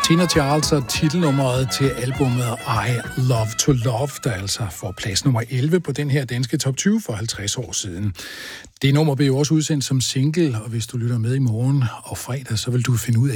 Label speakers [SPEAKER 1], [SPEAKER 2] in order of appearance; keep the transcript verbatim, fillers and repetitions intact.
[SPEAKER 1] Tina Charles og titelnummeret til albumet I Love to Love, der altså får plads nummer elleve på den her danske top tyve for halvtreds år siden. Det nummer blev jo også udsendt som single, og hvis du lytter med i morgen og fredag, så vil du finde ud af,